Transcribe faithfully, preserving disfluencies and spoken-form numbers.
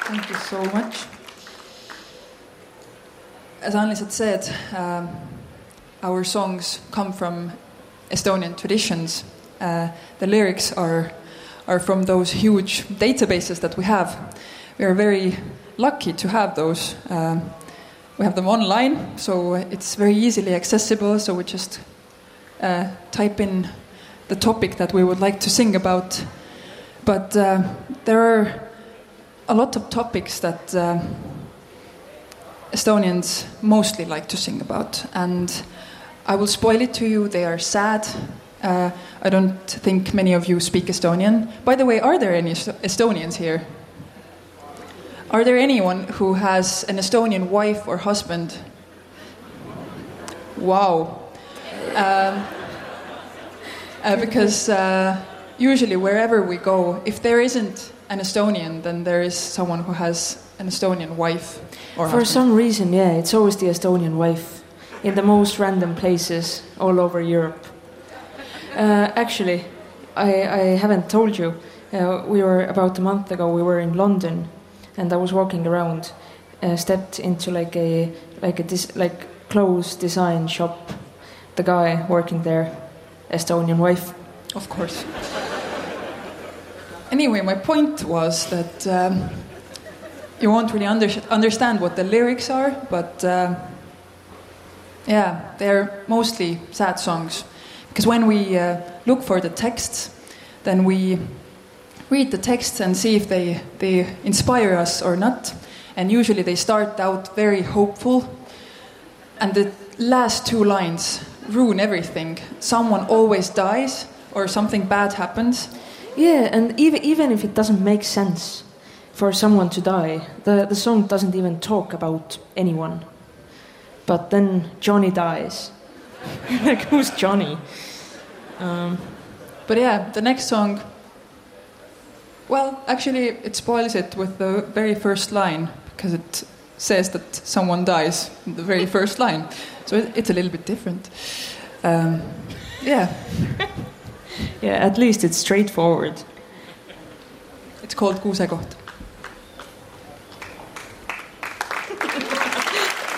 Thank you so much. As Annelies had said, um, our songs come from Estonian traditions. Uh, the lyrics are are from those huge databases that we have. We are very lucky to have those. Um, we have them online, so it's very easily accessible. So we just uh, type in the topic that we would like to sing about. But uh, there are a lot of topics that uh, Estonians mostly like to sing about, and I will spoil it to you. They are sad. Uh, I don't think many of you speak Estonian. By the way, are there any Estonians here? Are there anyone who has an Estonian wife or husband? Wow. Um, uh, because uh, usually wherever we go, if there isn't an Estonian, then there is someone who has an Estonian wife or For husband. some reason, yeah, it's always the Estonian wife in the most random places all over Europe. Uh, actually, I, I haven't told you. Uh, we were about a month ago. We were in London, and I was walking around, uh, stepped into like a like a dis- like clothes design shop. The guy working there, Estonian wife. Of course. Anyway, my point was that um, you won't really under- understand what the lyrics are, but uh, yeah, they're mostly sad songs. Because when we uh, look for the texts, then we read the texts and see if they, they inspire us or not. And usually they start out very hopeful, and the last two lines ruin everything. Someone always dies, or something bad happens. Yeah, and even even if it doesn't make sense for someone to die, the, the song doesn't even talk about anyone. But then Johnny dies. Like, who's Johnny? Um, but yeah, the next song, well, actually it spoils it with the very first line, because it says that someone dies in the very first line. So it, it's a little bit different. Um, yeah. Yeah, at least it's straightforward. It's called Kuusekoht.